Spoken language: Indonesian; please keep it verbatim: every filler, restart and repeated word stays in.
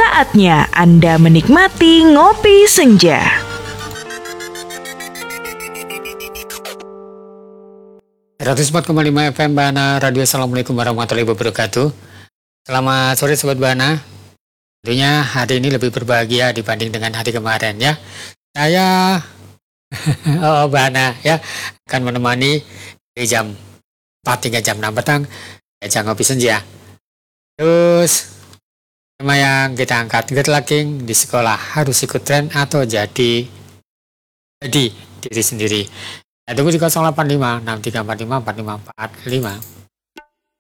Saatnya Anda menikmati Ngopi Senja. seratus empat koma lima F M Bahana Radio. Assalamualaikum warahmatullahi wabarakatuh. Selamat sore Sobat Bahana. Tentunya hari ini lebih berbahagia dibanding dengan hari kemarin ya. Saya oh Bahana ya akan menemani dari jam empat hingga jam enam petang ajang Ngopi Senja. Terus tema yang kita angkat, good looking di sekolah harus ikut tren atau jadi jadi diri sendiri. Nah, tunggu di nol delapan lima enam tiga empat lima empat lima empat lima.